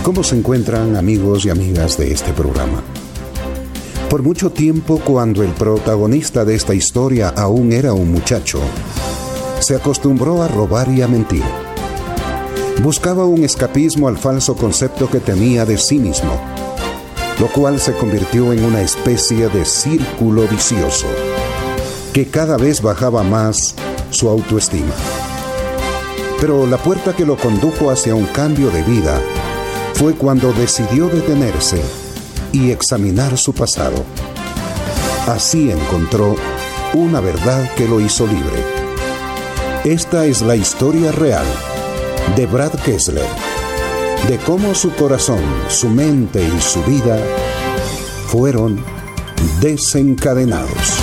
¿Cómo se encuentran, amigos y amigas de este programa? Por mucho tiempo, cuando el protagonista de esta historia aún era un muchacho, se acostumbró a robar y a mentir. Buscaba un escapismo al falso concepto que tenía de sí mismo, lo cual se convirtió en una especie de círculo vicioso, que cada vez bajaba más su autoestima. Pero la puerta que lo condujo hacia un cambio de vida fue cuando decidió detenerse y examinar su pasado. Así encontró una verdad que lo hizo libre. Esta es la historia real de Brad Kessler, de cómo su corazón, su mente y su vida fueron desencadenados.